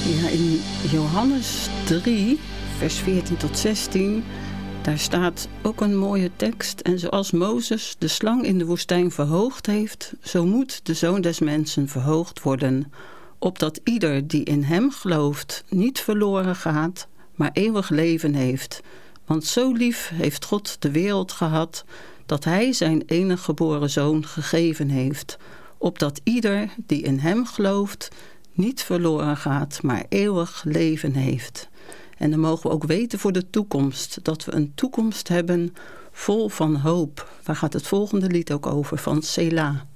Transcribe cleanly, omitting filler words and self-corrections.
Ja, in Johannes 3, vers 14 tot 16, daar staat ook een mooie tekst. En zoals Mozes de slang in de woestijn verhoogd heeft, zo moet de Zoon des Mensen verhoogd worden, opdat ieder die in hem gelooft niet verloren gaat, maar eeuwig leven heeft. Want zo lief heeft God de wereld gehad, dat hij zijn enige geboren Zoon gegeven heeft, opdat ieder die in hem gelooft niet verloren gaat, maar eeuwig leven heeft. En dan mogen we ook weten voor de toekomst, dat we een toekomst hebben vol van hoop. Waar gaat het volgende lied ook over, van Selah.